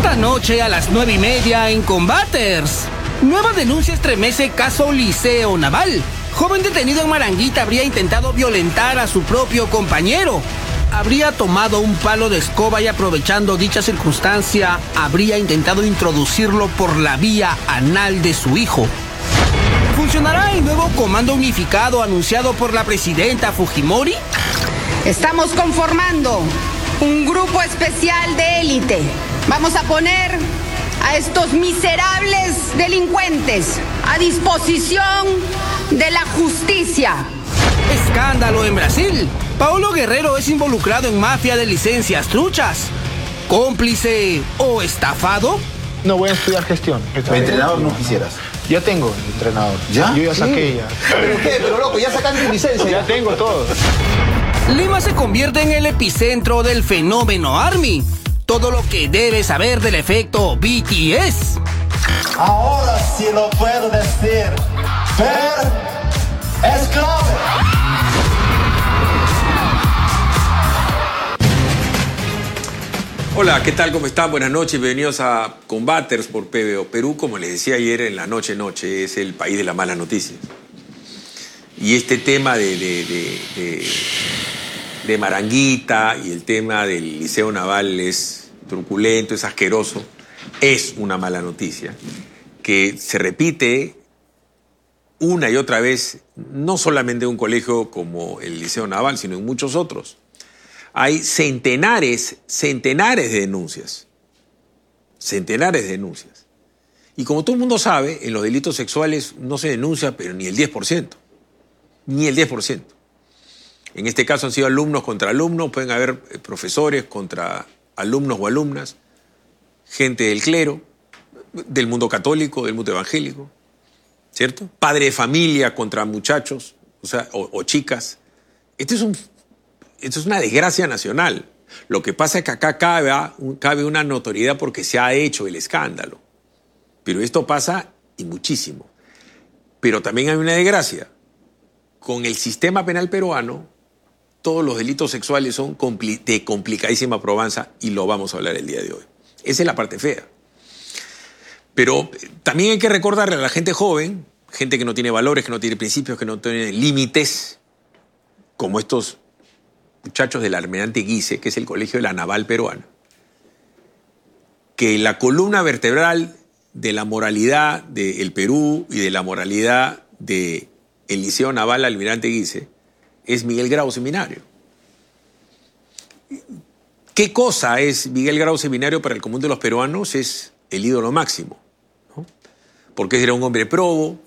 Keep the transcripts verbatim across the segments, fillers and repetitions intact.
Esta noche a las nueve y media en Combaters. Nueva denuncia estremece caso Liceo Naval. Joven detenido en Maranguita habría intentado violentar a su propio compañero. Habría tomado un palo de escoba y aprovechando dicha circunstancia, habría intentado introducirlo por la vía anal de su hijo. ¿Funcionará el nuevo comando unificado anunciado por la presidenta Fujimori? Estamos conformando un grupo especial de élite. Vamos a poner a estos miserables delincuentes a disposición de la justicia. Escándalo en Brasil. Paolo Guerrero es involucrado en mafia de licencias truchas. ¿Cómplice o estafado? No, voy a estudiar gestión. ¿Entrenador no quisieras? Ya tengo el entrenador. ¿Ya? Yo ya saqué ya. ¿Pero qué? Pero loco, ya sacaste tu licencia. Ya tengo todo. Lima se convierte en el epicentro del fenómeno ARMY. Todo lo que debes saber del efecto B T S. Ahora sí lo puedo decir. Ver es clave. Hola, ¿qué tal? ¿Cómo están? Buenas noches, bienvenidos a Combaters por P B O. Perú, como les decía ayer en la noche noche, es el país de las malas noticias. Y este tema de, de, de, de, de Maranguita y el tema del Liceo Naval es truculento, es asqueroso, es una mala noticia que se repite una y otra vez, no solamente en un colegio como el Liceo Naval, sino en muchos otros. Hay centenares, centenares de denuncias. Centenares de denuncias. Y como todo el mundo sabe, en los delitos sexuales no se denuncia, pero ni el diez por ciento. Ni el diez por ciento. En este caso han sido alumnos contra alumnos, pueden haber profesores contra alumnos o alumnas, gente del clero, del mundo católico, del mundo evangélico, ¿cierto? Padre de familia contra muchachos, o sea, o, o chicas. Este es un... Esto es una desgracia nacional. Lo que pasa es que acá cabe, cabe una notoriedad porque se ha hecho el escándalo. Pero esto pasa y muchísimo. Pero también hay una desgracia. Con el sistema penal peruano, todos los delitos sexuales son compli- de complicadísima probanza y lo vamos a hablar el día de hoy. Esa es la parte fea. Pero también hay que recordarle a la gente joven, gente que no tiene valores, que no tiene principios, que no tiene límites, como estos muchachos del Almirante Guise, que es el colegio de la Naval peruana, que la columna vertebral de la moralidad del Perú y de la moralidad del Liceo Naval Almirante Guise es Miguel Grau Seminario. ¿Qué cosa es Miguel Grau Seminario para el común de los peruanos? Es el ídolo máximo, ¿no? Porque era un hombre probo,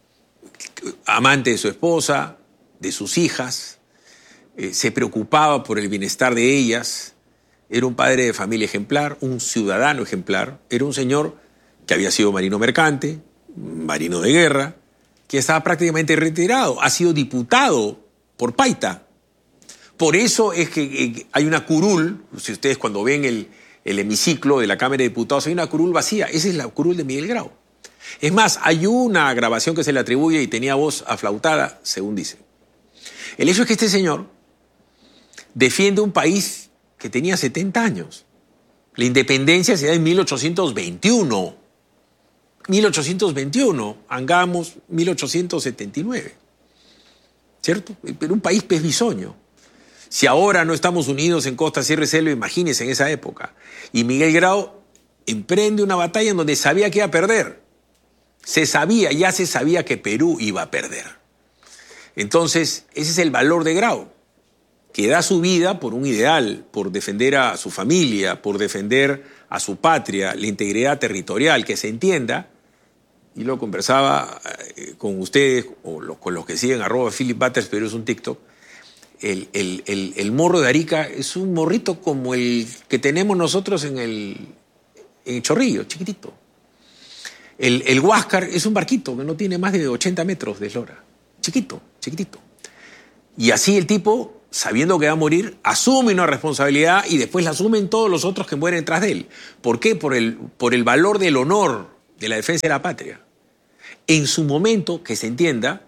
amante de su esposa, de sus hijas, Eh, se preocupaba por el bienestar de ellas, era un padre de familia ejemplar, un ciudadano ejemplar, era un señor que había sido marino mercante, marino de guerra, que estaba prácticamente retirado, ha sido diputado por Paita. Por eso es que eh, hay una curul, si ustedes cuando ven el, el hemiciclo de la Cámara de Diputados, hay una curul vacía, esa es la curul de Miguel Grau. Es más, hay una grabación que se le atribuye y tenía voz aflautada, según dicen. El hecho es que este señor defiende un país que tenía setenta años. La independencia se da en mil ochocientos veintiuno. mil ochocientos veintiuno, Angamos, mil ochocientos setenta y nueve. ¿Cierto? Pero un país pez bisoño. Si ahora no estamos unidos en costa, sierra y selva, imagínense en esa época. Y Miguel Grau emprende una batalla en donde sabía que iba a perder. Se sabía, ya se sabía que Perú iba a perder. Entonces, ese es el valor de Grau, que da su vida por un ideal, por defender a su familia, por defender a su patria, la integridad territorial, que se entienda. Y lo conversaba eh, con ustedes, o lo, con los que siguen, arroba Philip Butters, pero es un TikTok. El, el, el, el morro de Arica es un morrito como el que tenemos nosotros en el, en el Chorrillo, chiquitito. El, el Huáscar es un barquito que no tiene más de ochenta metros de eslora. Chiquito, chiquitito. Y así el tipo, sabiendo que va a morir, asume una responsabilidad y después la asumen todos los otros que mueren tras de él. ¿Por qué? Por el, por el valor del honor, de la defensa de la patria. En su momento, que se entienda,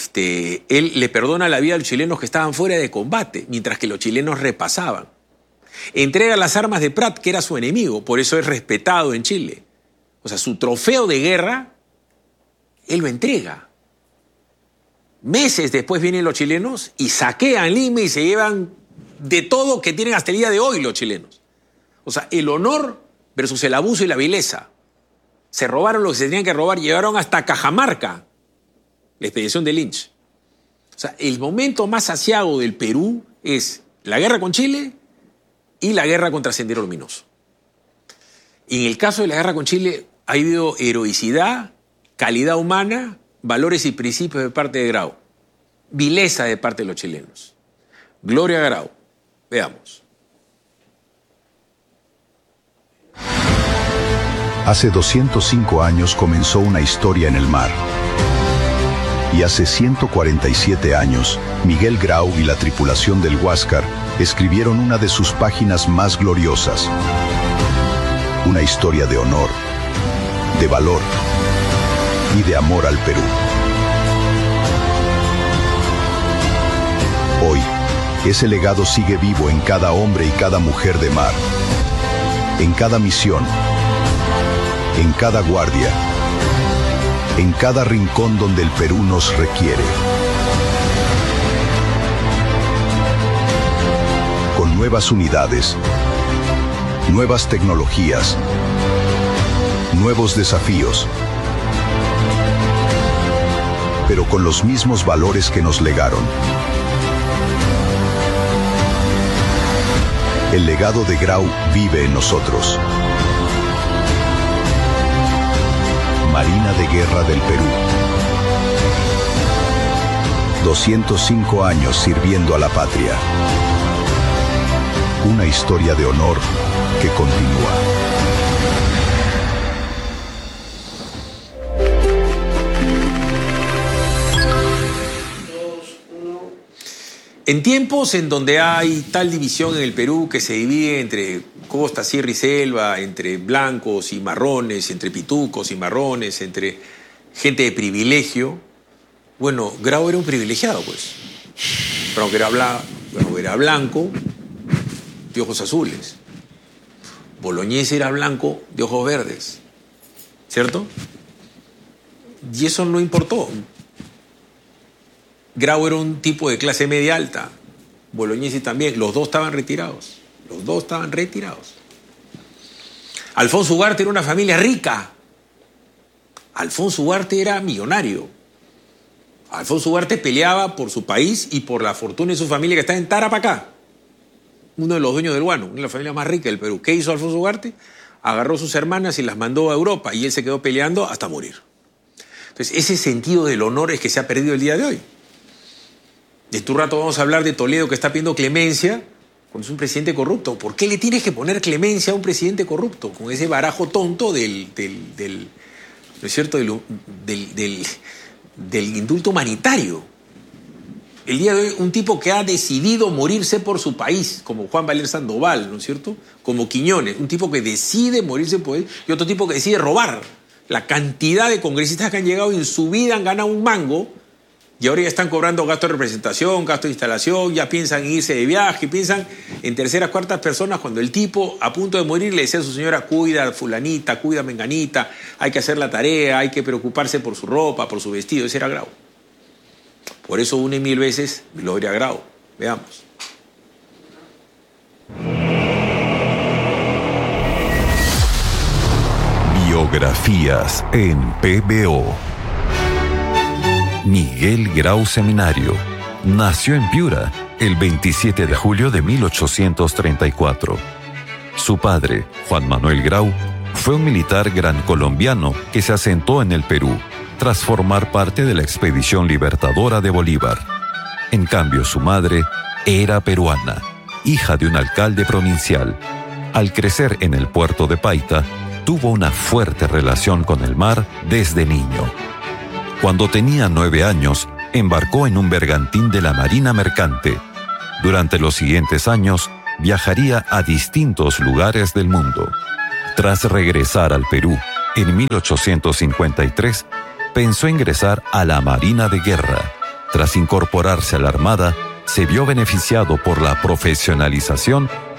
este, él le perdona la vida a los chilenos que estaban fuera de combate, mientras que los chilenos repasaban. Entrega las armas de Prat, que era su enemigo, por eso es respetado en Chile. O sea, su trofeo de guerra, él lo entrega. Meses después vienen los chilenos y saquean Lima y se llevan de todo que tienen hasta el día de hoy los chilenos. O sea, el honor versus el abuso y la vileza. Se robaron lo que se tenían que robar, llevaron hasta Cajamarca, la expedición de Lynch. O sea, el momento más aciago del Perú es la guerra con Chile y la guerra contra Sendero Luminoso. Y en el caso de la guerra con Chile ha habido heroicidad, calidad humana, valores y principios de parte de Grau. Vileza de parte de los chilenos. Gloria a Grau. Veamos. Hace doscientos cinco años comenzó una historia en el mar. Y hace ciento cuarenta y siete años, Miguel Grau y la tripulación del Huáscar escribieron una de sus páginas más gloriosas. Una historia de honor, de valor y de amor al Perú. Hoy, ese legado sigue vivo en cada hombre y cada mujer de mar, en cada misión, en cada guardia, en cada rincón donde el Perú nos requiere. Con nuevas unidades, nuevas tecnologías, nuevos desafíos, pero con los mismos valores que nos legaron. El legado de Grau vive en nosotros. Marina de Guerra del Perú. doscientos cinco años sirviendo a la patria. Una historia de honor que continúa. En tiempos en donde hay tal división en el Perú que se divide entre costa, sierra y selva, entre blancos y marrones, entre pitucos y marrones, entre gente de privilegio, bueno, Grau era un privilegiado, pues. Pero aunque era, bla, bueno, era blanco, de ojos azules. Bolognesi era blanco, de ojos verdes. ¿Cierto? Y eso no importó. Grau era un tipo de clase media alta, Bolognesi también, los dos estaban retirados, los dos estaban retirados. Alfonso Ugarte era una familia rica, Alfonso Ugarte era millonario, Alfonso Ugarte peleaba por su país y por la fortuna de su familia que está en Tarapacá, uno de los dueños del guano, una de las familias más ricas del Perú. ¿Qué hizo Alfonso Ugarte? Agarró a sus hermanas y las mandó a Europa y él se quedó peleando hasta morir. Entonces, ese sentido del honor es que se ha perdido el día de hoy. De tu rato vamos a hablar de Toledo, que está pidiendo clemencia cuando es un presidente corrupto. ¿Por qué le tienes que poner clemencia a un presidente corrupto? Con ese barajo tonto del, del, del ¿no es cierto?, del, del, del, del indulto humanitario. El día de hoy, un tipo que ha decidido morirse por su país, como Juan Valer Sandoval, ¿no es cierto?, como Quiñones, un tipo que decide morirse por él, y otro tipo que decide robar. La cantidad de congresistas que han llegado y en su vida han ganado un mango, y ahora ya están cobrando gasto de representación, gasto de instalación, ya piensan en irse de viaje, piensan en terceras, cuartas personas, cuando el tipo, a punto de morir, le decía a su señora, cuida a fulanita, cuida a menganita, hay que hacer la tarea, hay que preocuparse por su ropa, por su vestido. Ese era Grau. Por eso une mil veces Gloria a Grau. Veamos. Biografías en P B O. Miguel Grau Seminario nació en Piura el veintisiete de julio de mil ochocientos treinta y cuatro. Su padre, Juan Manuel Grau, fue un militar gran colombiano que se asentó en el Perú tras formar parte de la expedición libertadora de Bolívar. En cambio, su madre era peruana, hija de un alcalde provincial. Al crecer en el puerto de Paita, tuvo una fuerte relación con el mar desde niño. Cuando tenía nueve años, embarcó en un bergantín de la Marina Mercante. Durante los siguientes años, viajaría a distintos lugares del mundo. Tras regresar al Perú, en mil ochocientos cincuenta y tres, pensó ingresar a la Marina de Guerra. Tras incorporarse a la Armada, se vio beneficiado por la profesionalización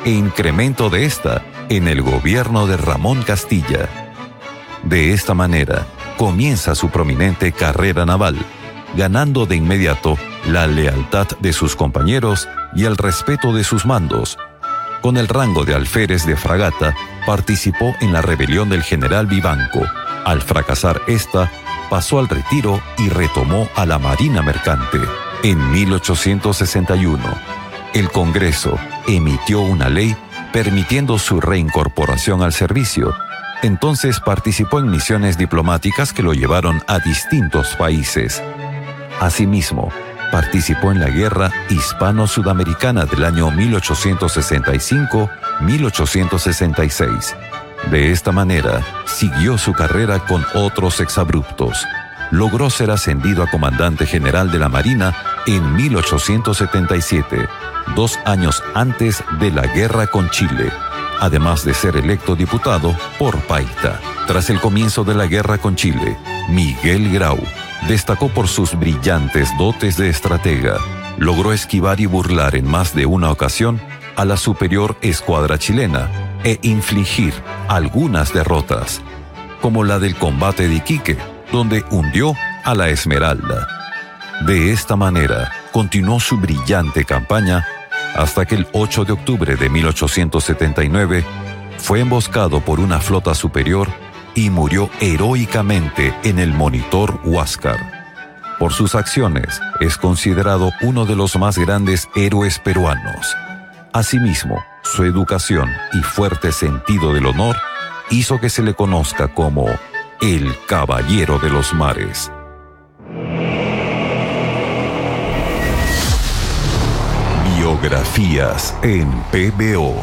e incremento de esta en el gobierno de Ramón Castilla. De esta manera, comienza su prominente carrera naval, ganando de inmediato la lealtad de sus compañeros y el respeto de sus mandos. Con el rango de alférez de fragata, participó en la rebelión del general Vivanco. Al fracasar esta, pasó al retiro y retomó a la Marina Mercante. En mil ochocientos sesenta y uno, el Congreso emitió una ley permitiendo su reincorporación al servicio. Entonces participó en misiones diplomáticas que lo llevaron a distintos países. Asimismo, participó en la Guerra Hispano-Sudamericana del año mil ochocientos sesenta y cinco a mil ochocientos sesenta y seis. De esta manera, siguió su carrera con otros exabruptos. Logró ser ascendido a comandante general de la Marina en mil ochocientos setenta y siete, dos años antes de la guerra con Chile, además de ser electo diputado por Paita. Tras el comienzo de la guerra con Chile, Miguel Grau destacó por sus brillantes dotes de estratega. Logró esquivar y burlar en más de una ocasión a la superior escuadra chilena e infligir algunas derrotas, como la del combate de Iquique, donde hundió a la Esmeralda. De esta manera, continuó su brillante campaña hasta que el ocho de octubre de mil ochocientos setenta y nueve fue emboscado por una flota superior y murió heroicamente en el monitor Huáscar. Por sus acciones, es considerado uno de los más grandes héroes peruanos. Asimismo, su educación y fuerte sentido del honor hizo que se le conozca como el Caballero de los Mares. Biografías en P B O.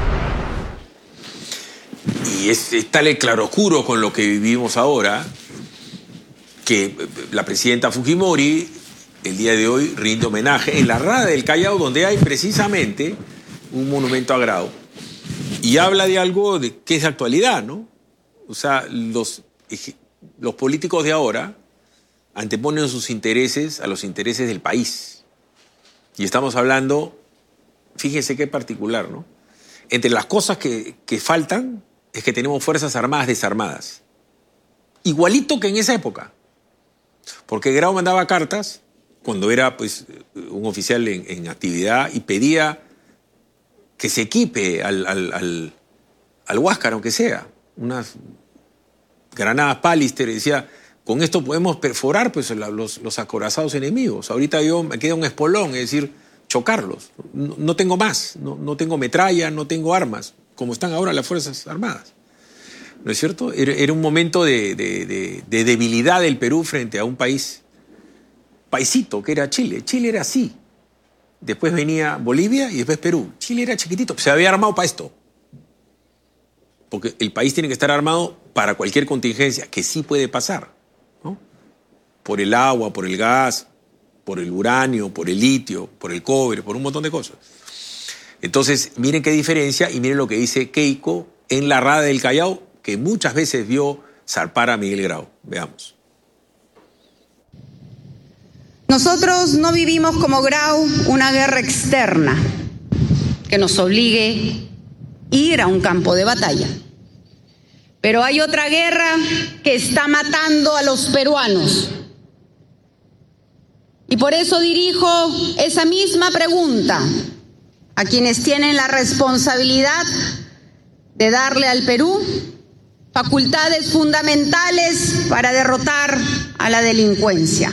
Y es, es tal el claroscuro con lo que vivimos ahora que la presidenta Fujimori el día de hoy rinde homenaje en la Rada del Callao, donde hay precisamente un monumento a Grau, y habla de algo de, que es de actualidad, ¿no? O sea, los, los políticos de ahora anteponen sus intereses a los intereses del país. Y estamos hablando, fíjense qué particular, ¿no? Entre las cosas que, que faltan es que tenemos fuerzas armadas desarmadas. Igualito que en esa época. Porque Grau mandaba cartas cuando era pues, un oficial en, en actividad y pedía que se equipe al, al, al, al Huáscar, aunque sea. Unas granadas Pallister, y decía, con esto podemos perforar pues, los, los acorazados enemigos. Ahorita yo me queda un espolón, es decir, chocarlos. No, no tengo más, no, no tengo metralla, no tengo armas, como están ahora las Fuerzas Armadas. ¿No es cierto? Era, era un momento de, de, de, de debilidad del Perú frente a un país, paisito, que era Chile. Chile era así. Después venía Bolivia y después Perú. Chile era chiquitito, se había armado para esto. Porque el país tiene que estar armado para cualquier contingencia, que sí puede pasar, ¿no? Por el agua, por el gas, por el uranio, por el litio, por el cobre, por un montón de cosas. Entonces, miren qué diferencia y miren lo que dice Keiko en la Rada del Callao, que muchas veces vio zarpar a Miguel Grau. Veamos. Nosotros no vivimos como Grau una guerra externa que nos obligue a ir a un campo de batalla. Pero hay otra guerra que está matando a los peruanos. Y por eso dirijo esa misma pregunta a quienes tienen la responsabilidad de darle al Perú facultades fundamentales para derrotar a la delincuencia.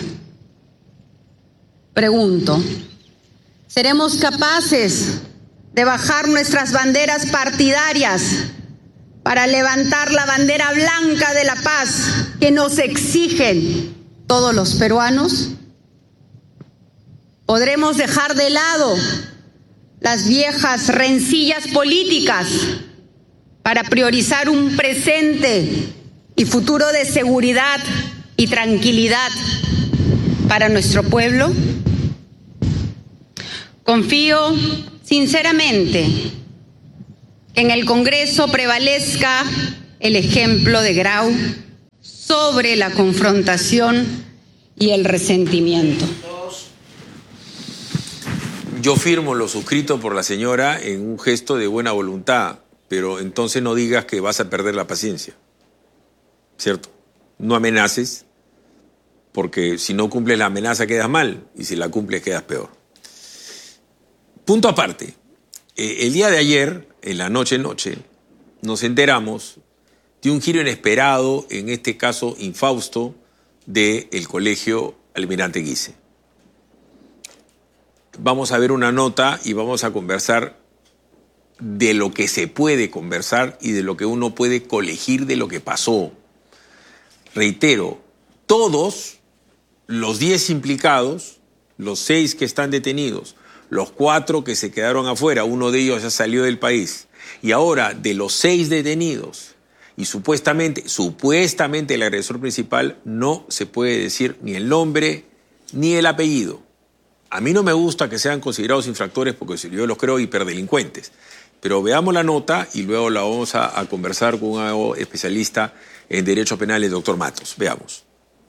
Pregunto, ¿seremos capaces de bajar nuestras banderas partidarias para levantar la bandera blanca de la paz que nos exigen todos los peruanos? ¿Podremos dejar de lado las viejas rencillas políticas para priorizar un presente y futuro de seguridad y tranquilidad para nuestro pueblo? Confío sinceramente que en el Congreso prevalezca el ejemplo de Grau sobre la confrontación y el resentimiento. Yo firmo lo suscrito por la señora en un gesto de buena voluntad, pero entonces no digas que vas a perder la paciencia, ¿cierto? No amenaces, porque si no cumples la amenaza quedas mal, y si la cumples quedas peor. Punto aparte, eh, el día de ayer, en la noche-noche, nos enteramos de un giro inesperado, en este caso infausto, del Colegio Almirante Guise. Vamos a ver una nota y vamos a conversar de lo que se puede conversar y de lo que uno puede colegir de lo que pasó. Reitero, todos los diez implicados, los seis que están detenidos, los cuatro que se quedaron afuera, uno de ellos ya salió del país, y ahora de los seis detenidos, y supuestamente, supuestamente el agresor principal, no se puede decir ni el nombre ni el apellido. A mí no me gusta que sean considerados infractores porque yo los creo hiperdelincuentes. Pero veamos la nota y luego la vamos a, a conversar con un especialista en Derecho Penal, el doctor Matos. Veamos.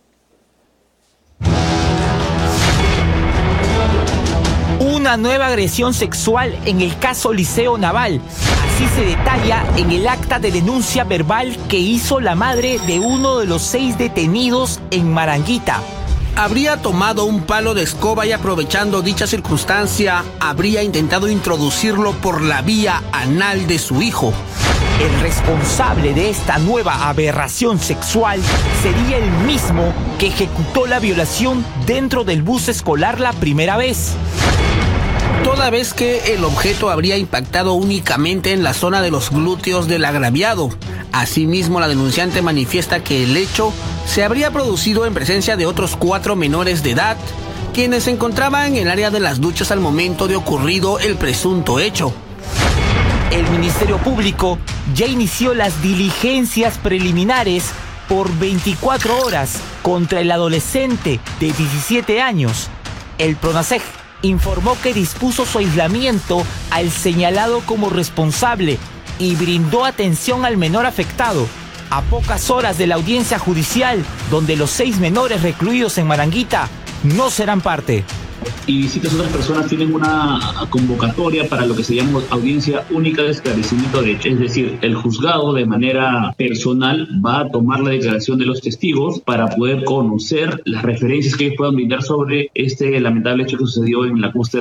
Una nueva agresión sexual en el caso Liceo Naval. Así se detalla en el acta de denuncia verbal que hizo la madre de uno de los seis detenidos en Maranguita. Habría tomado un palo de escoba y, aprovechando dicha circunstancia, habría intentado introducirlo por la vía anal de su hijo. El responsable de esta nueva aberración sexual sería el mismo que ejecutó la violación dentro del bus escolar la primera vez. Toda vez que el objeto habría impactado únicamente en la zona de los glúteos del agraviado. Asimismo, la denunciante manifiesta que el hecho se habría producido en presencia de otros cuatro menores de edad, quienes se encontraban en el área de las duchas al momento de ocurrido el presunto hecho. El Ministerio Público ya inició las diligencias preliminares por veinticuatro horas contra el adolescente de diecisiete años. El PRONASEG informó que dispuso su aislamiento al señalado como responsable y brindó atención al menor afectado. A pocas horas de la audiencia judicial, donde los seis menores recluidos en Maranguita no serán parte. Y si las otras personas tienen una convocatoria para lo que se llama audiencia única de esclarecimiento de hechos. Es decir, el juzgado de manera personal va a tomar la declaración de los testigos para poder conocer las referencias que ellos puedan brindar sobre este lamentable hecho que sucedió en la costa.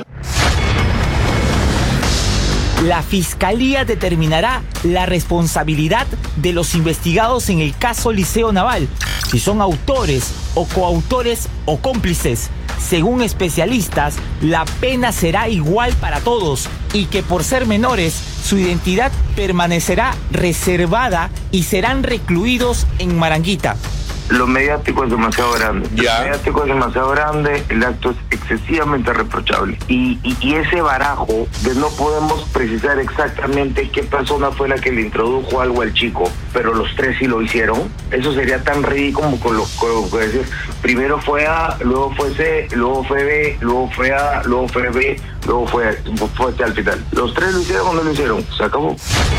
La Fiscalía determinará la responsabilidad de los investigados en el caso Liceo Naval, si son autores o coautores o cómplices. Según especialistas, la pena será igual para todos y que por ser menores, su identidad permanecerá reservada y serán recluidos en Maranguita. Lo mediático es demasiado grande. Ya. Lo mediático es demasiado grande, el acto es excesivamente reprochable. Y, y, y ese barajo de no podemos precisar exactamente qué persona fue la que le introdujo algo al chico, pero los tres sí lo hicieron, eso sería tan ridículo como con lo, con lo, decir, primero fue A, luego fue C, luego fue B, luego fue A, luego fue B, luego fue, fue C al final. ¿Los tres lo hicieron o no lo hicieron? Se acabó.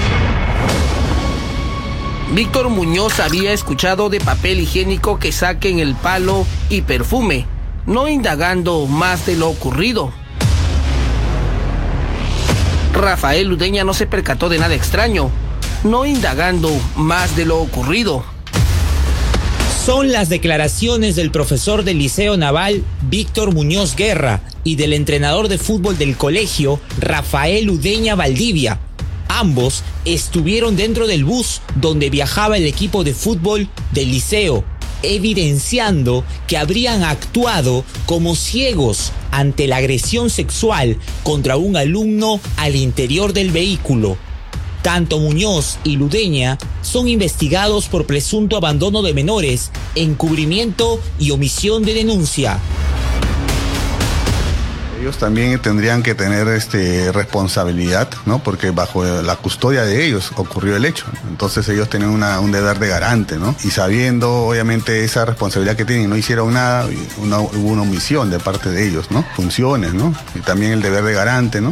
Víctor Muñoz había escuchado de papel higiénico que saquen el palo y perfume, no indagando más de lo ocurrido. Rafael Udeña no se percató de nada extraño, no indagando más de lo ocurrido. Son las declaraciones del profesor del Liceo Naval, Víctor Muñoz Guerra, y del entrenador de fútbol del colegio, Rafael Udeña Valdivia. Ambos estuvieron dentro del bus donde viajaba el equipo de fútbol del liceo, evidenciando que habrían actuado como ciegos ante la agresión sexual contra un alumno al interior del vehículo. Tanto Muñoz y Ludeña son investigados por presunto abandono de menores, encubrimiento y omisión de denuncia. Ellos también tendrían que tener este, responsabilidad, ¿no? Porque bajo la custodia de ellos ocurrió el hecho. Entonces ellos tienen una, un deber de garante, ¿no? Y sabiendo, obviamente, esa responsabilidad que tienen, no hicieron nada, una, hubo una omisión de parte de ellos, ¿no? Funciones, ¿no? Y también el deber de garante, ¿no?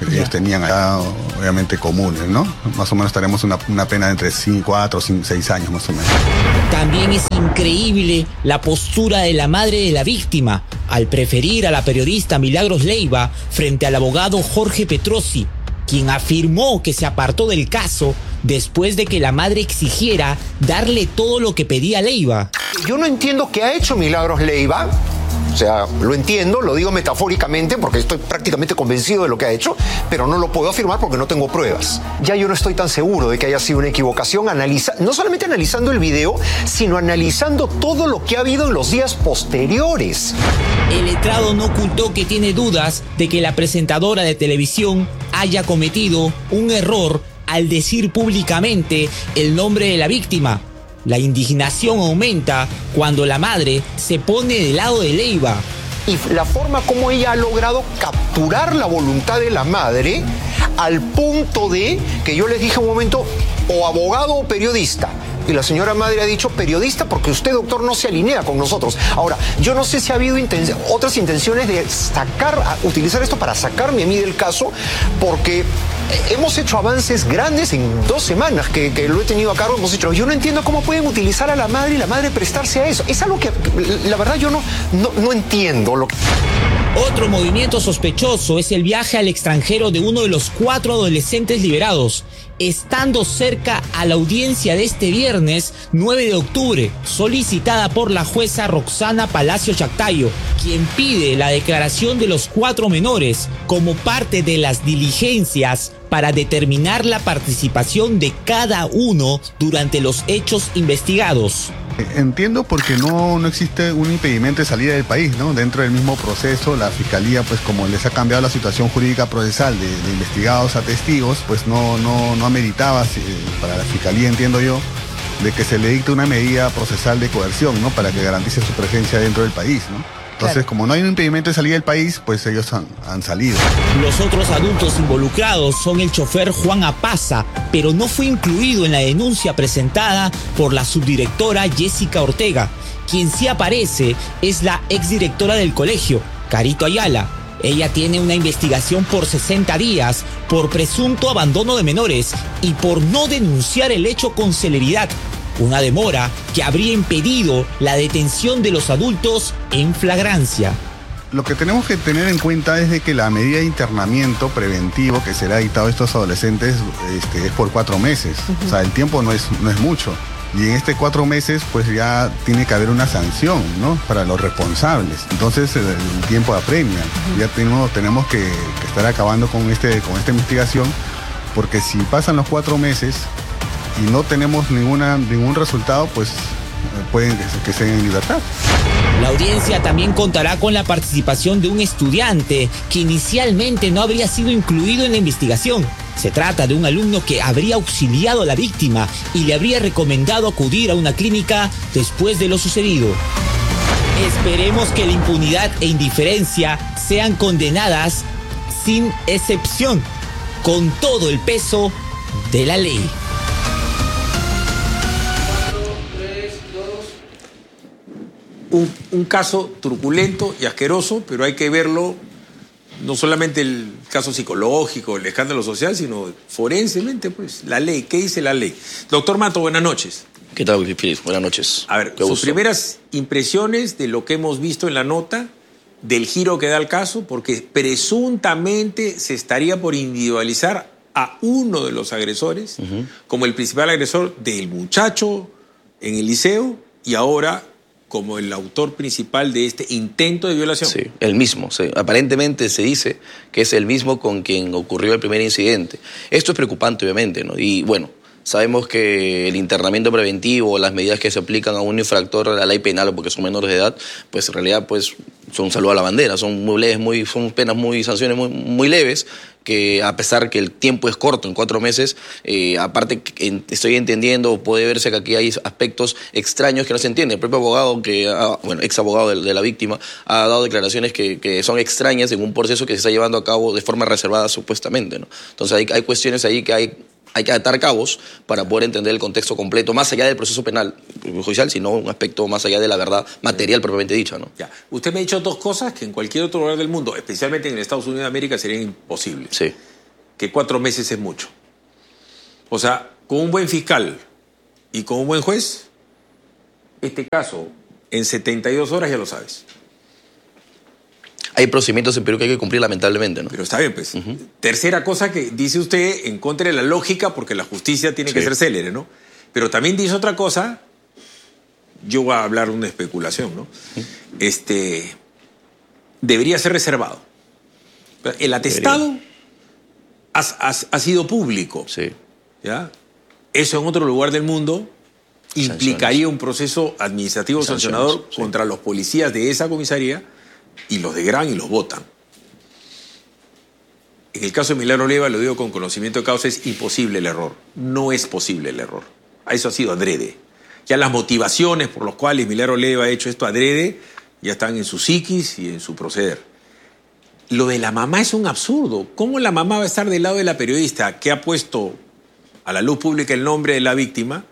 que ellos tenían allá, obviamente comunes, ¿no? Más o menos estaremos una, una pena de entre cinco, cuatro, cinco, seis años más o menos. También es increíble la postura de la madre de la víctima al preferir a la periodista Milagros Leiva frente al abogado Jorge Petrosi, quien afirmó que se apartó del caso después de que la madre exigiera darle todo lo que pedía Leiva. Yo no entiendo qué ha hecho Milagros Leiva. O sea, lo entiendo, lo digo metafóricamente porque estoy prácticamente convencido de lo que ha hecho, pero no lo puedo afirmar porque no tengo pruebas. Ya yo no estoy tan seguro de que haya sido una equivocación, analiza, no solamente analizando el video, sino analizando todo lo que ha habido en los días posteriores. El letrado no ocultó que tiene dudas de que la presentadora de televisión haya cometido un error al decir públicamente el nombre de la víctima. La indignación aumenta cuando la madre se pone del lado de Leiva. Y la forma como ella ha logrado capturar la voluntad de la madre al punto de que yo les dije un momento, o abogado o periodista. Y la señora madre ha dicho periodista porque usted, doctor, no se alinea con nosotros. Ahora, yo no sé si ha habido inten- otras intenciones de sacar, utilizar esto para sacarme a mí del caso, porque hemos hecho avances grandes en dos semanas que, que lo he tenido a cargo. Hemos hecho, yo no entiendo cómo pueden utilizar a la madre y la madre prestarse a eso. Es algo que, la verdad, yo no, no, no entiendo. Lo que... Otro movimiento sospechoso es el viaje al extranjero de uno de los cuatro adolescentes liberados, estando cerca a la audiencia de este viernes nueve de octubre, solicitada por la jueza Roxana Palacio Chactayo, quien pide la declaración de los cuatro menores como parte de las diligencias para determinar la participación de cada uno durante los hechos investigados. Entiendo porque no, no existe un impedimento de salida del país, ¿no? Dentro del mismo proceso, la Fiscalía, pues como les ha cambiado la situación jurídica procesal de, de investigados a testigos, pues no, no, no ameritaba, para la Fiscalía entiendo yo, de que se le dicte una medida procesal de coerción, ¿no? Para que garantice su presencia dentro del país, ¿no? Entonces, claro, como no hay un impedimento de salida del país, pues ellos han, han salido. Los otros adultos involucrados son el chofer Juan Apaza, pero no fue incluido en la denuncia presentada por la subdirectora Jessica Ortega. Quien sí aparece es la exdirectora del colegio, Carito Ayala. Ella tiene una investigación por sesenta días por presunto abandono de menores y por no denunciar el hecho con celeridad. Una demora que habría impedido la detención de los adultos en flagrancia. Lo que tenemos que tener en cuenta es de que la medida de internamiento preventivo que será dictado a estos adolescentes este, es por cuatro meses. Uh-huh. O sea, el tiempo no es, no es mucho. Y en este cuatro meses, pues ya tiene que haber una sanción, ¿no? Para los responsables. Entonces, el, el tiempo apremia. Uh-huh. Ya tenemos, tenemos que, que estar acabando con, este, con esta investigación, porque si pasan los cuatro meses y no tenemos ninguna, ningún resultado, pues pueden que, que estén en libertad. La audiencia también contará con la participación de un estudiante que inicialmente no habría sido incluido en la investigación. Se trata de un alumno que habría auxiliado a la víctima y le habría recomendado acudir a una clínica después de lo sucedido. Esperemos que la impunidad e indiferencia sean condenadas sin excepción, con todo el peso de la ley. Un, un caso truculento y asqueroso, pero hay que verlo, no solamente el caso psicológico, el escándalo social, sino forensemente, pues, la ley. ¿Qué dice la ley? Doctor Mato, buenas noches. ¿Qué tal, Filipe? Buenas noches. A ver, sus primeras impresiones de lo que hemos visto en la nota, del giro que da el caso, porque presuntamente se estaría por individualizar a uno de los agresores, uh-huh, como el principal agresor del muchacho en el liceo y ahora como el autor principal de este intento de violación. Sí, el mismo. Sí. Aparentemente se dice que es el mismo con quien ocurrió el primer incidente. Esto es preocupante, obviamente, ¿no? Y bueno, sabemos que el internamiento preventivo, las medidas que se aplican a un infractor de la ley penal porque son menores de edad, pues en realidad pues son saludo a la bandera, son muy leves, muy, son penas muy, sanciones muy, muy leves, que a pesar que el tiempo es corto, en cuatro meses, eh, aparte en, estoy entendiendo, puede verse que aquí hay aspectos extraños que no se entienden. El propio abogado, que ha, bueno, ex abogado de, de la víctima, ha dado declaraciones que, que son extrañas en un proceso que se está llevando a cabo de forma reservada supuestamente, ¿no? Entonces hay, hay cuestiones ahí que hay... Hay que atar cabos para poder entender el contexto completo, más allá del proceso penal judicial, sino un aspecto más allá de la verdad material propiamente dicha, ¿no? Ya. Usted me ha dicho dos cosas que en cualquier otro lugar del mundo, especialmente en Estados Unidos de América, serían imposibles. Sí. que cuatro meses es mucho. O sea, con un buen fiscal y con un buen juez, este caso en setenta y dos horas ya lo sabes. Hay procedimientos en Perú que hay que cumplir lamentablemente, ¿no? Pero está bien, pues. Uh-huh. Tercera cosa que dice usted en contra de la lógica, porque la justicia tiene sí. que ser célere, ¿no? Pero también dice otra cosa, yo voy a hablar de una especulación, ¿no? Uh-huh. Este, debería ser reservado. El atestado ha, ha, ha sido público. Sí. ¿Ya? Eso en otro lugar del mundo implicaría un proceso administrativo Sanciones, sancionador sí. contra los policías de esa comisaría y los de Gran y los votan. En el caso de Milagro Leiva, lo digo con conocimiento de causa, es imposible el error. No es posible el error. A eso ha sido adrede. Ya las motivaciones por las cuales Milagro Leiva ha hecho esto adrede ya están en su psiquis y en su proceder. Lo de la mamá es un absurdo. ¿Cómo la mamá va a estar del lado de la periodista que ha puesto a la luz pública el nombre de la víctima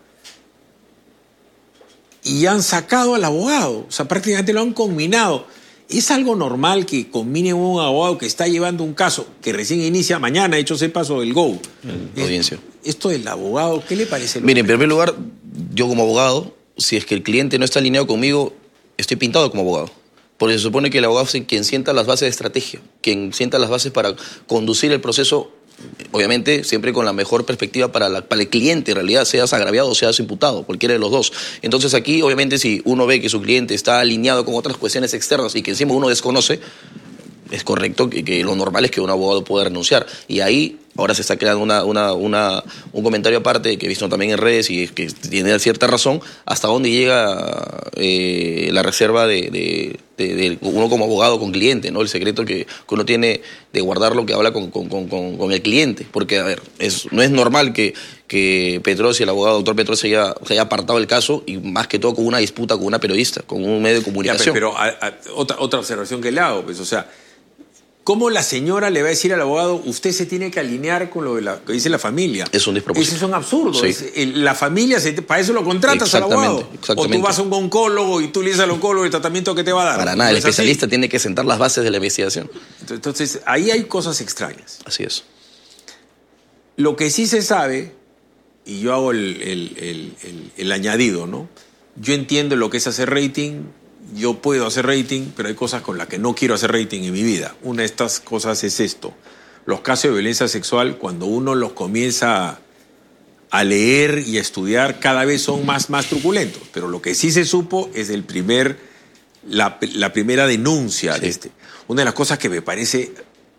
y han sacado al abogado? O sea, prácticamente lo han conminado. ¿Es algo normal que combinen un abogado que está llevando un caso que recién inicia mañana, hecho ese paso del Go? Es, audiencia. Esto del abogado, ¿qué le parece? Mire, en primer lugar, yo como abogado, si es que el cliente no está alineado conmigo, estoy pintado como abogado. Porque se supone que el abogado es quien sienta las bases de estrategia, quien sienta las bases para conducir el proceso, obviamente siempre con la mejor perspectiva para, la, para el cliente, en realidad, seas agraviado o seas imputado, cualquiera de los dos. Entonces aquí, obviamente, si uno ve que su cliente está alineado con otras cuestiones externas y que encima uno desconoce, es correcto que, que lo normal es que un abogado pueda renunciar. Y ahí ahora se está creando una, una, una, un comentario aparte que he visto también en redes y que tiene cierta razón, hasta dónde llega eh, la reserva de, de, de, de uno como abogado con cliente, ¿no? El secreto que, que uno tiene de guardar lo que habla con, con, con, con el cliente. Porque, a ver, es, no es normal que, que Petrosi, el abogado doctor Petrosi, haya, se haya apartado el caso y más que todo con una disputa con una periodista, con un medio de comunicación. Ya, pero a, a, otra, otra observación que le hago, pues, o sea, ¿cómo la señora le va a decir al abogado, usted se tiene que alinear con lo de la, que dice la familia? Es un despropósito. Eso es un absurdo. Sí. Es, el, la familia, se, para eso lo contratas al abogado. Exactamente. O tú vas a un oncólogo y tú le dices al oncólogo el tratamiento que te va a dar. Para nada, el especialista así. Tiene que sentar las bases de la investigación. Entonces, ahí hay cosas extrañas. Así es. Lo que sí se sabe, y yo hago el, el, el, el, el añadido, ¿no? Yo entiendo lo que es hacer rating. Yo puedo hacer rating, pero hay cosas con las que no quiero hacer rating en mi vida. Una de estas cosas es esto. Los casos de violencia sexual, cuando uno los comienza a leer y a estudiar, cada vez son más, más truculentos. Pero lo que sí se supo es el primer, la, la primera denuncia. Sí. de este. Una de las cosas que me parece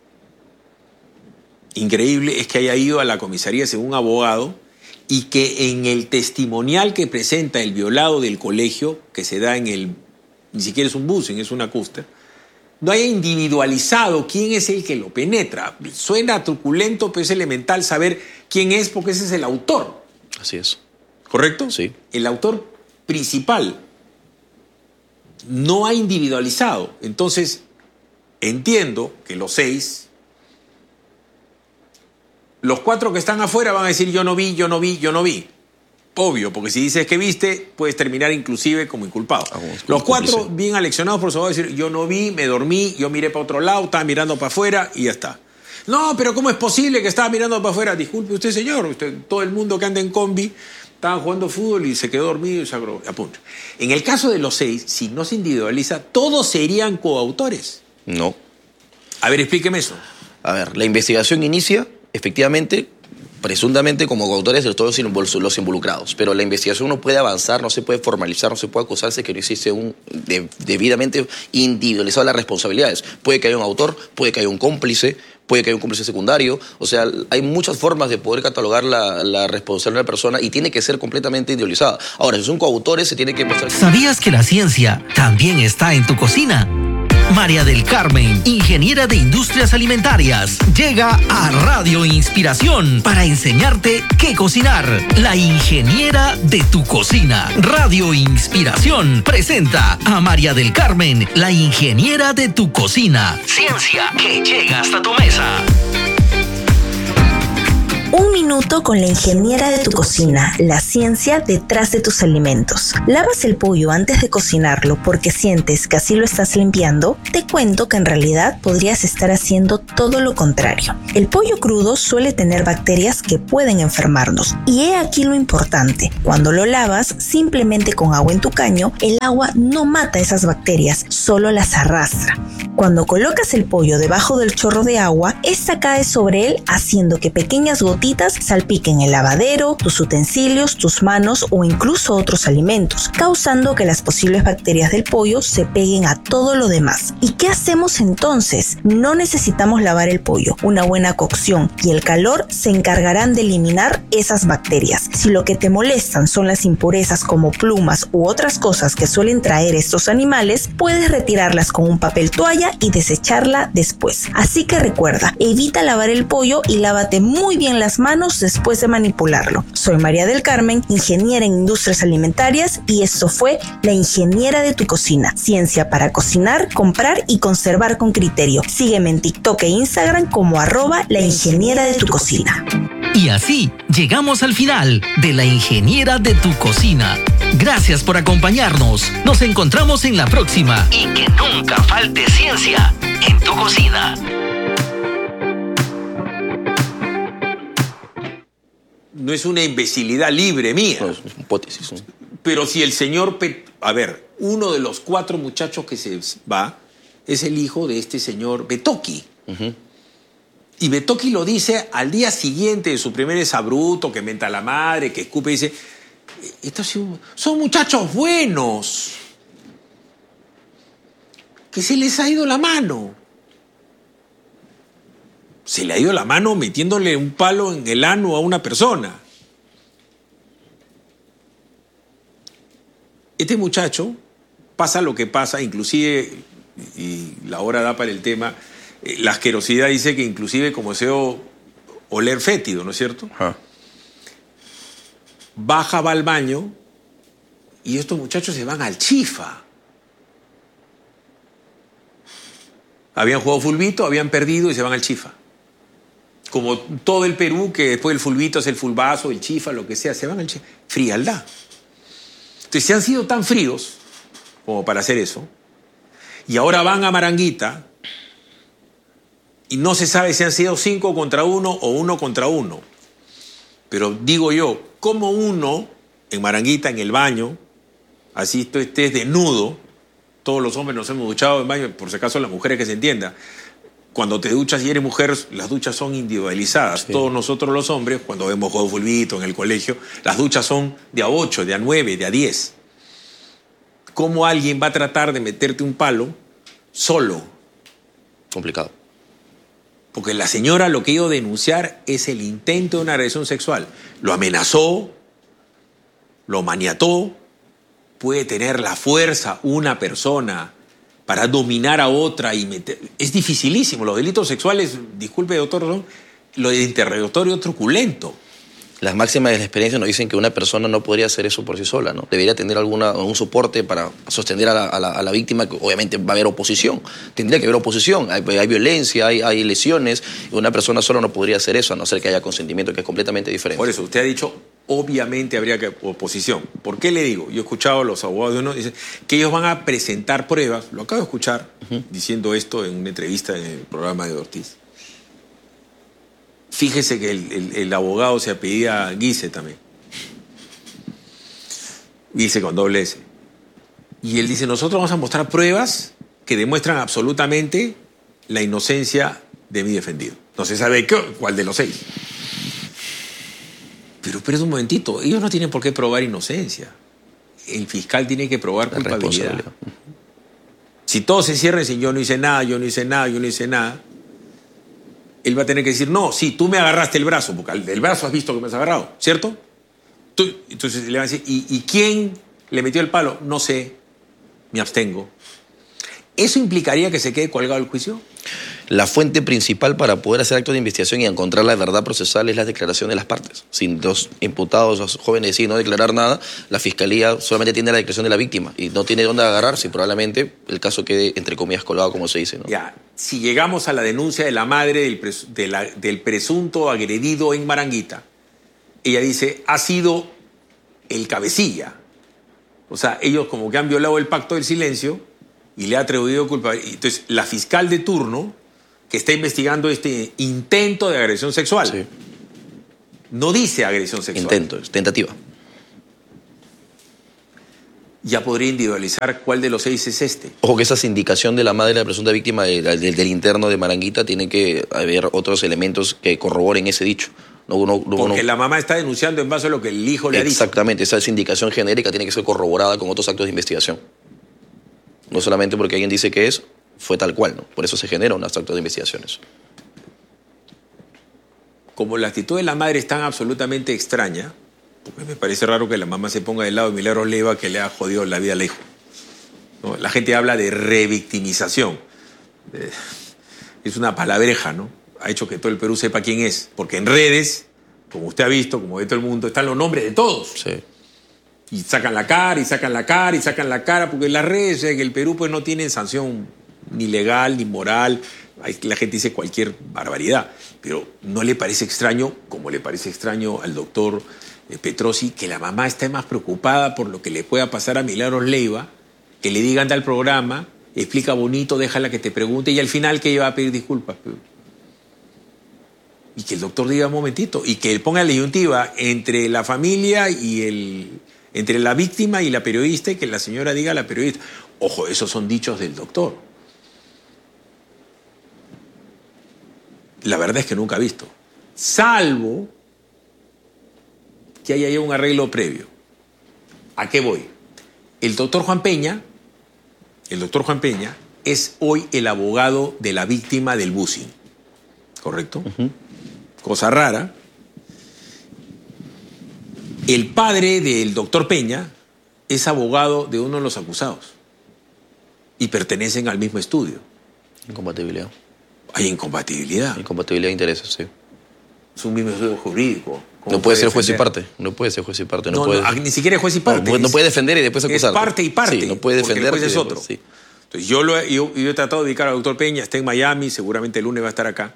increíble es que haya ido a la comisaría según un abogado y que en el testimonial que presenta el violado del colegio, que se da en el... ni siquiera es un busing, es una custa, no haya individualizado quién es el que lo penetra. Suena truculento, pero es elemental saber quién es, porque ese es el autor. Así es. ¿Correcto? Sí. El autor principal no ha individualizado. Entonces, entiendo que los seis, los cuatro que están afuera van a decir yo no vi, yo no vi, yo no vi. Obvio, porque si dices que viste, puedes terminar inclusive como inculpado. Ah, bueno, Los cuatro, cómplice. Bien aleccionados por su abogado, decir, yo no vi, me dormí, yo miré para otro lado, estaba mirando para afuera y ya está. No, pero ¿cómo es posible que estaba mirando para afuera? Disculpe usted, señor, usted, todo el mundo que anda en combi estaba jugando fútbol y se quedó dormido y se agró, a punto. En el caso de los seis, si no se individualiza, todos serían coautores. No. A ver, explíqueme eso. A ver, la investigación inicia, efectivamente, presuntamente como coautores de todos los involucrados. Pero la investigación no puede avanzar, no se puede formalizar, no se puede acusarse que no existe un de, debidamente individualizado las responsabilidades. Puede que haya un autor, puede que haya un cómplice, puede que haya un cómplice secundario. O sea, hay muchas formas de poder catalogar la, la responsabilidad de la persona y tiene que ser completamente individualizada. Ahora, si son coautores, se tiene que mostrar... ¿Sabías que la ciencia también está en tu cocina? María del Carmen, ingeniera de industrias alimentarias, llega a Radio Inspiración para enseñarte qué cocinar. La ingeniera de tu cocina. Radio Inspiración presenta a María del Carmen, la ingeniera de tu cocina. Ciencia que llega hasta tu mesa. Un minuto con la ingeniera de tu cocina, la ciencia detrás de tus alimentos. ¿Lavas el pollo antes de cocinarlo porque sientes que así lo estás limpiando? Te cuento que en realidad podrías estar haciendo todo lo contrario. El pollo crudo suele tener bacterias que pueden enfermarnos. Y he aquí lo importante. Cuando lo lavas, simplemente con agua en tu caño, el agua no mata esas bacterias, solo las arrastra. Cuando colocas el pollo debajo del chorro de agua, esta cae sobre él haciendo que pequeñas gotitas salpiquen el lavadero, tus utensilios, tus manos o incluso otros alimentos, causando que las posibles bacterias del pollo se peguen a todo lo demás. ¿Y qué hacemos entonces? No necesitamos lavar el pollo. Una buena cocción y el calor se encargarán de eliminar esas bacterias. Si lo que te molestan son las impurezas como plumas u otras cosas que suelen traer estos animales, puedes retirarlas con un papel toalla y desecharla después. Así que recuerda, evita lavar el pollo y lávate muy bien las manos después de manipularlo. Soy María del Carmen, ingeniera en industrias alimentarias, y esto fue La Ingeniera de tu Cocina. Ciencia para cocinar, comprar y conservar con criterio. Sígueme en TikTok e Instagram como arroba La Ingeniera de tu Cocina. Y así llegamos al final de La Ingeniera de tu Cocina. Gracias por acompañarnos. Nos encontramos en la próxima. Y que nunca falte ciencia en tu cocina. No es una imbecilidad libre mía. No, es una hipótesis. ¿No? Pero si el señor... Pet... A ver, uno de los cuatro muchachos que se va es el hijo de este señor Betoqui. Uh-huh. Y Betoqui lo dice al día siguiente de su primer exabruto, que menta a la madre, que escupe y dice... Estos son muchachos buenos. Que se les ha ido la mano. Se le ha ido la mano metiéndole un palo en el ano a una persona. Este muchacho, pasa lo que pasa, inclusive, y la hora da para el tema, la asquerosidad dice que inclusive como deseo oler fétido, ¿no es cierto? Ajá. Baja, va al baño y estos muchachos se van al chifa. Habían jugado fulbito, habían perdido y se van al chifa. Como todo el Perú, que después del fulbito es el fulbazo, el chifa, lo que sea, se van al chifa. Frialdad. Entonces, se han sido tan fríos como para hacer eso, y ahora van a Maranguita y no se sabe si han sido cinco contra uno o uno contra uno. Pero digo yo, ¿cómo uno en Maranguita, en el baño, así tú estés desnudo? Todos los hombres nos hemos duchado en baño, por si acaso las mujeres que se entienda. Cuando te duchas y eres mujer, las duchas son individualizadas. Sí. Todos nosotros los hombres, cuando vemos juego fulbito en el colegio, las duchas son de a ocho, de a nueve, de a diez. ¿Cómo alguien va a tratar de meterte un palo solo? Complicado. Porque la señora lo que iba a denunciar es el intento de una agresión sexual. Lo amenazó, lo maniató. Puede tener la fuerza una persona para dominar a otra y meter... Es dificilísimo. Los delitos sexuales, disculpe, doctor, son lo de interrogatorio truculento. Las máximas de la experiencia nos dicen que una persona no podría hacer eso por sí sola, ¿no? Debería tener alguna, un soporte para sostener a la, a, la, a la víctima, que obviamente va a haber oposición. Tendría que haber oposición. Hay, hay violencia, hay, hay lesiones. Y una persona sola no podría hacer eso, a no ser que haya consentimiento, que es completamente diferente. Por eso, usted ha dicho, obviamente habría que oposición. ¿Por qué le digo? Yo he escuchado a los abogados de uno, dicen que ellos van a presentar pruebas. Lo acabo de escuchar, uh-huh. diciendo esto en una entrevista en el programa de Ortiz. Fíjese que el, el, el abogado se apellida Guise también. Guise con doble S. Y él dice, nosotros vamos a mostrar pruebas que demuestran absolutamente la inocencia de mi defendido. No se sabe qué, cuál de los seis. Pero espera un momentito, ellos no tienen por qué probar inocencia. El fiscal tiene que probar la culpabilidad. Si todos se cierran sin yo no hice nada, yo no hice nada, yo no hice nada, él va a tener que decir, no, sí, tú me agarraste el brazo, porque el brazo has visto que me has agarrado, ¿cierto? Tú, entonces le va a decir, ¿y, ¿y quién le metió el palo? No sé, me abstengo. ¿Eso implicaría que se quede colgado el juicio? La fuente principal para poder hacer actos de investigación y encontrar la verdad procesal es la declaración de las partes. Si los imputados, los jóvenes deciden no declarar nada, la fiscalía solamente tiene la declaración de la víctima y no tiene dónde agarrarse y probablemente el caso quede, entre comillas, colgado, como se dice, ¿no? Ya, si llegamos a la denuncia de la madre del, pres de la, del presunto agredido en Maranguita, ella dice, ha sido el cabecilla. O sea, ellos como que han violado el pacto del silencio y le ha atribuido culpa. Entonces, la fiscal de turno, que está investigando este intento de agresión sexual, sí, no dice agresión sexual. Intento, es tentativa. Ya podría individualizar cuál de los seis es este. Ojo que esa sindicación de la madre de la presunta víctima de, de, del interno de Maranguita tiene que haber otros elementos que corroboren ese dicho. No, no, no, Porque no. la mamá está denunciando en base a lo que el hijo le ha dicho. Exactamente, esa sindicación genérica tiene que ser corroborada con otros actos de investigación. No solamente porque alguien dice que es, fue tal cual, ¿no? Por eso se generan unos actos de investigaciones. Como la actitud de la madre es tan absolutamente extraña, porque me parece raro que la mamá se ponga del lado de Milagros Leiva, que le ha jodido la vida al hijo, ¿no? La gente habla de revictimización. Eh, es una palabreja, ¿no? Ha hecho que todo el Perú sepa quién es. Porque en redes, como usted ha visto, como ve todo el mundo, están los nombres de todos. Sí. Y sacan la cara, y sacan la cara, y sacan la cara, porque en las redes, en el Perú, pues no tienen sanción ni legal, ni moral. La gente dice cualquier barbaridad. Pero no le parece extraño, como le parece extraño al doctor Petrosi, que la mamá esté más preocupada por lo que le pueda pasar a Milagros Leiva, que le digan tal programa, explica bonito, déjala que te pregunte, y al final que ella va a pedir disculpas. Y que el doctor diga un momentito, y que ponga la disyuntiva entre la familia y el... entre la víctima y la periodista, y que la señora diga a la periodista. Ojo, esos son dichos del doctor. La verdad es que nunca he visto. Salvo que haya ya un arreglo previo. ¿A qué voy? El doctor Juan Peña, el doctor Juan Peña es hoy el abogado de la víctima del bullying. ¿Correcto? Uh-huh. Cosa rara. El padre del doctor Peña es abogado de uno de los acusados y pertenecen al mismo estudio. Incompatibilidad. Hay incompatibilidad. Incompatibilidad de intereses, sí. Es un mismo estudio jurídico. No puede ser juez y parte. No puede ser juez y parte. No, no, puede... no, ni siquiera es juez y parte. No, no puede defender y después acusar. Es parte y parte. Sí, no puede defender. Porque el juez es después, otro. Sí. Entonces yo, lo he, yo, yo he tratado de ubicar al doctor Peña, está en Miami, seguramente el lunes va a estar acá.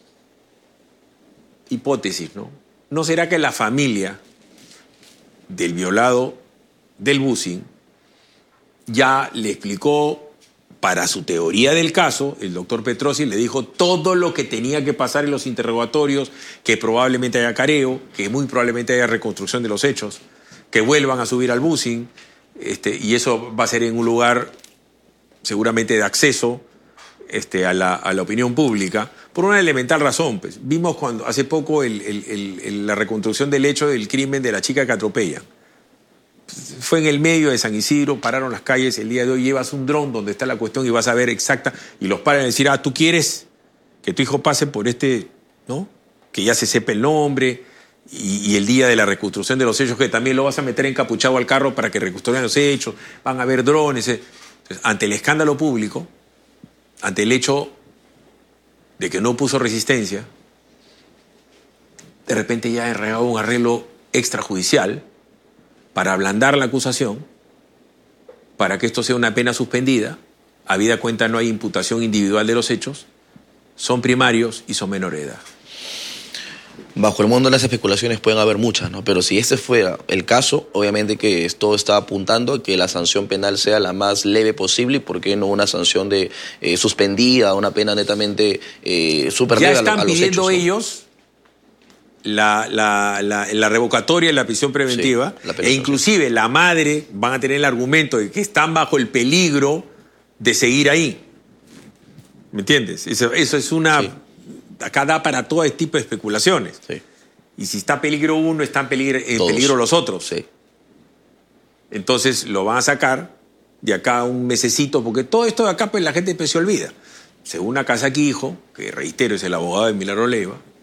Hipótesis, ¿no? ¿No será que la familia del violado del bullying ya le explicó, para su teoría del caso, el doctor Petrosi le dijo todo lo que tenía que pasar en los interrogatorios, que probablemente haya careo, que muy probablemente haya reconstrucción de los hechos, que vuelvan a subir al bullying, este, y eso va a ser en un lugar seguramente de acceso este, a, la, a la opinión pública, por una elemental razón. Pues. Vimos cuando hace poco el, el, el, el, la reconstrucción del hecho del crimen de la chica que atropella. Fue en el medio de San Isidro, pararon las calles, el día de hoy llevas un dron donde está la cuestión y vas a ver exacta, y los paran a decir, ah, ¿tú quieres que tu hijo pase por este, ¿no? Que ya se sepa el nombre, y, y el día de la reconstrucción de los hechos, que también lo vas a meter encapuchado al carro para que reconstruyan los hechos, van a haber drones. Entonces, ante el escándalo público, ante el hecho de que no puso resistencia, de repente ya ha enredado un arreglo extrajudicial para ablandar la acusación, para que esto sea una pena suspendida, habida cuenta no hay imputación individual de los hechos, son primarios y son menores de edad. Bajo el mundo de las especulaciones pueden haber muchas, ¿no? Pero si este fuera el caso, obviamente que todo está apuntando a que la sanción penal sea la más leve posible, y por qué no una sanción de eh, suspendida, una pena netamente eh, súper leve a, a los hechos. Ya están pidiendo ellos La, la, la, la revocatoria de la prisión preventiva, sí, la e inclusive la madre van a tener el argumento de que están bajo el peligro de seguir ahí. ¿Me entiendes? Eso, eso es una... Sí. Acá da para todo este tipo de especulaciones. Sí. Y si está peligro uno, están peligro, en peligro los otros. Sí. Entonces lo van a sacar de acá un mesecito, porque todo esto de acá pues la gente pues, se olvida. Según Acasaquijo, que reitero es el abogado de Milagros Leiva,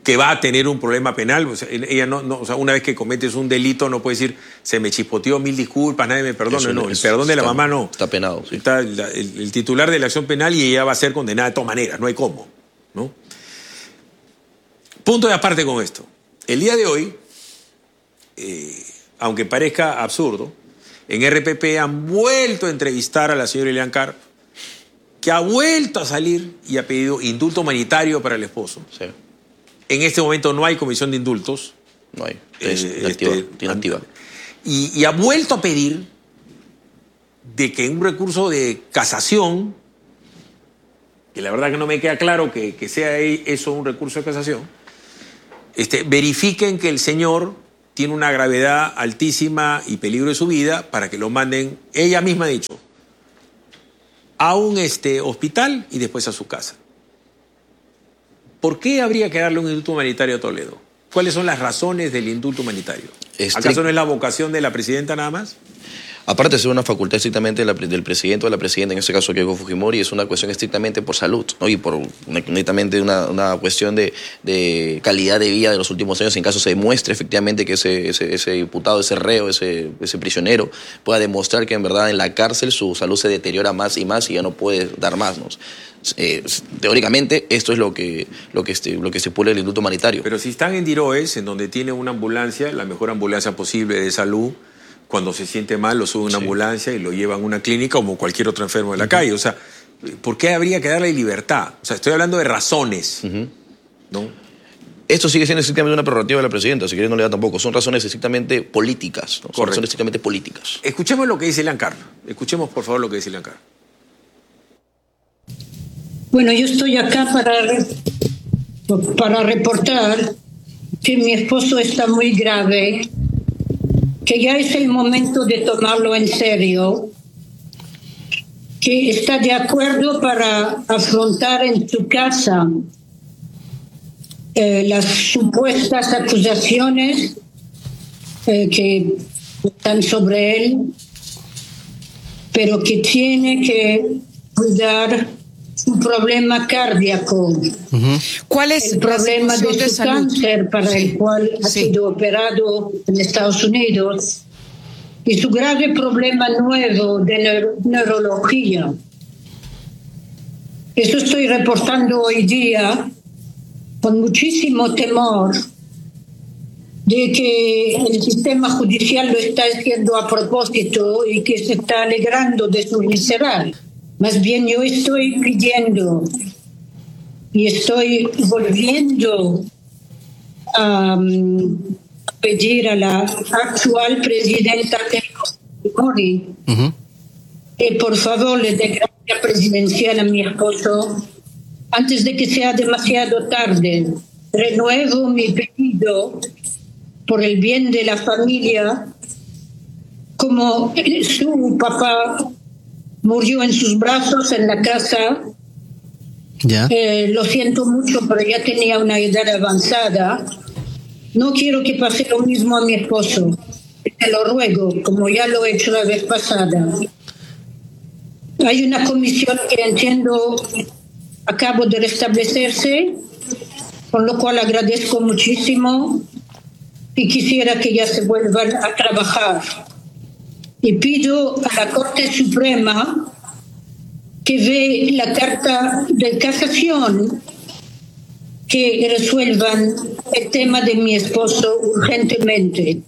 que va a tener un problema penal. O sea, ella no, no, o sea, una vez que cometes un delito no puede decir, se me chispoteó, mil disculpas, nadie me perdona. Eso no, no, el eso perdón de la está- mamá no. Está penado, sí. Está el, el- el titular de la acción penal y ella va a ser condenada de todas maneras, no hay cómo, ¿no? Punto de aparte con esto. El día de hoy, eh, aunque parezca absurdo, en R P P han vuelto a entrevistar a la señora Elian Carp, que ha vuelto a salir y ha pedido indulto humanitario para el esposo. Sí. En este momento no hay comisión de indultos. No hay. Es Eh, inactiva, este, inactiva. Y, y ha vuelto a pedir de que en un recurso de casación, que la verdad que no me queda claro que, que sea eso un recurso de casación, este, verifiquen que el señor tiene una gravedad altísima y peligro de su vida para que lo manden, ella misma ha dicho, a un este, hospital y después a su casa. ¿Por qué habría que darle un indulto humanitario a Toledo? ¿Cuáles son las razones del indulto humanitario? Estric- ¿Acaso no es la vocación de la presidenta nada más? Aparte de ser una facultad estrictamente de la pre- del presidente o de la presidenta, en este caso Keiko Fujimori, es una cuestión estrictamente por salud, ¿no? Y por una- netamente una, una cuestión de, de calidad de vida de los últimos años, en caso se demuestre efectivamente que ese, ese, ese diputado, ese reo, ese, ese prisionero, pueda demostrar que en verdad en la cárcel su salud se deteriora más y más y ya no puede dar más, ¿no? Eh, teóricamente esto es lo que, lo que, este, lo que estipula el indulto humanitario. Pero si están en Diroes, en donde tiene una ambulancia, la mejor ambulancia posible de salud, cuando se siente mal lo sube a una Sí. ambulancia y lo lleva a una clínica como cualquier otro enfermo de la calle. O sea, ¿por qué habría que darle libertad? O sea, estoy hablando de razones, ¿no? Esto sigue siendo estrictamente una prerrogativa de la presidenta, si quiere no le da tampoco. Son razones estrictamente políticas, ¿no? Son Correcto. razones estrictamente políticas. Escuchemos lo que dice Elian Carp. Escuchemos, por favor, lo que dice Elian Carp. Bueno, yo estoy acá para, re- para reportar que mi esposo está muy grave, que ya es el momento de tomarlo en serio, que está de acuerdo para afrontar en su casa eh, las supuestas acusaciones eh, que están sobre él, pero que tiene que cuidar un problema cardíaco. ¿Cuál es el la problema situación de de su salud? cáncer para Sí. el cual ha Sí. sido operado en Estados Unidos y su grave problema nuevo de neuro- neurología? Eso estoy reportando hoy día con muchísimo temor de que el sistema judicial lo está haciendo a propósito y que se está alegrando de su visceral. Más bien yo estoy pidiendo y estoy volviendo a um, pedir a la actual presidenta Keiko Fujimori que por favor le dé gracia presidencial a mi esposo antes de que sea demasiado tarde. Renuevo mi pedido por el bien de la familia, como su papá murió en sus brazos en la casa. Ya. Eh, lo siento mucho, pero ya tenía una edad avanzada. No quiero que pase lo mismo a mi esposo. Te lo ruego, como ya lo he hecho la vez pasada. Hay una comisión que entiendo acabo de restablecerse, con lo cual agradezco muchísimo y quisiera que ya se vuelvan a trabajar. Y pido a la Corte Suprema que ve la carta de casación, que resuelvan el tema de mi esposo urgentemente.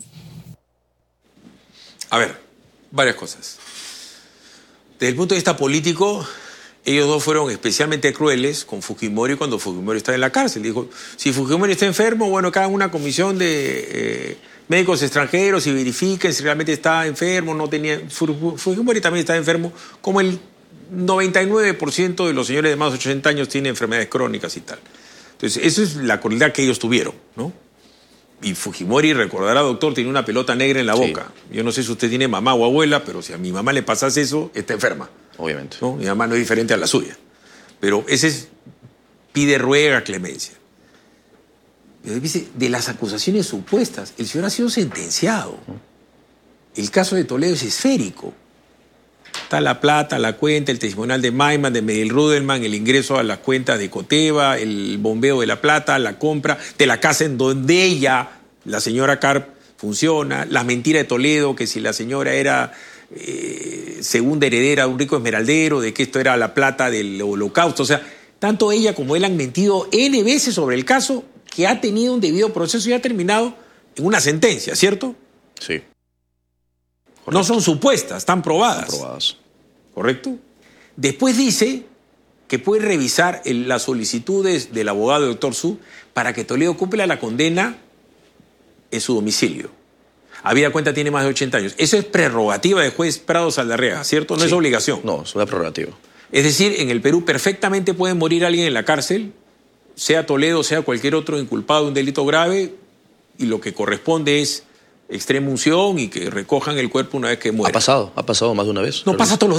A ver, varias cosas. Desde el punto de vista político, ellos dos fueron especialmente crueles con Fujimori cuando Fujimori estaba en la cárcel. Dijo, si Fujimori está enfermo, bueno, que hagan una comisión de eh, médicos extranjeros y verifiquen si realmente está enfermo, no tenía... Fujimori también está enfermo, como el noventa y nueve por ciento de los señores de más de ochenta años tienen enfermedades crónicas y tal. Entonces, esa es la crueldad que ellos tuvieron, ¿no? Y Fujimori, recordará, doctor, tiene una pelota negra en la boca. Sí. Yo no sé si usted tiene mamá o abuela, pero si a mi mamá le pasase eso, está enferma. Obviamente. ¿No? Mi mamá no es diferente a la suya. Pero ese es, pide, ruega clemencia. Pero dice, de las acusaciones supuestas, el señor ha sido sentenciado. El caso de Toledo es esférico. está la plata, la cuenta, el testimonial de Maiman, de Medel Rudelman, el ingreso a las cuentas de Coteva, el bombeo de la plata, la compra de la casa en donde ella, la señora Carp, funciona, la mentira de Toledo, que si la señora era eh, segunda heredera de un rico esmeraldero, de que esto era la plata del holocausto. O sea, tanto ella como él han mentido N veces sobre el caso, que ha tenido un debido proceso y ha terminado en una sentencia, ¿cierto? Sí. Correcto. No son supuestas, están probadas. Están probadas. ¿Correcto? Después dice que puede revisar el, las solicitudes del abogado doctor Su para que Toledo cumpla la condena en su domicilio. Habida cuenta tiene más de ochenta años. Eso es prerrogativa del juez Prado Saldarriaga, ¿cierto? No Sí. es obligación. No, es una prerrogativa. Es decir, en el Perú perfectamente puede morir alguien en la cárcel, sea Toledo, sea cualquier otro inculpado de un delito grave, y lo que corresponde es extrema unción y que recojan el cuerpo una vez que muera. Ha pasado, ha pasado más de una vez. No pasa todos los